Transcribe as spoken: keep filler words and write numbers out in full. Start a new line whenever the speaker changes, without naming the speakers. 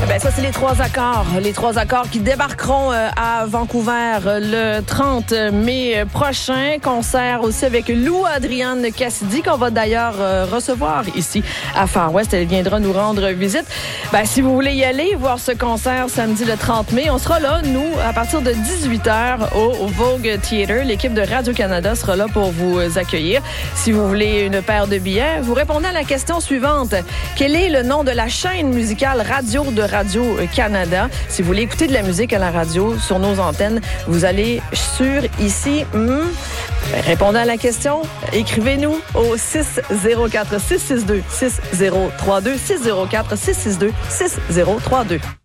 Ben ça, c'est les trois accords. Les trois accords qui débarqueront euh, à Vancouver euh, le trente mai prochain. Concert aussi avec Lou Adrienne Cassidy, qu'on va d'ailleurs euh, recevoir ici à Far West. Elle viendra nous rendre visite. Ben, si vous voulez y aller, voir ce concert samedi le trente mai, on sera là, nous, à partir de dix-huit heures au, au Vogue Theatre. L'équipe de Radio-Canada sera là pour vous accueillir. Si vous voulez une paire de billets, vous répondez à la question suivante. Quel est le nom de la chaîne musicale radio de Radio-Canada? Si vous voulez écouter de la musique à la radio sur nos antennes, vous allez sur ici. Hmm, répondez à la question. Écrivez-nous au six zéro quatre, six six deux, six zéro trois deux, six zéro quatre, six six deux, six zéro trois deux.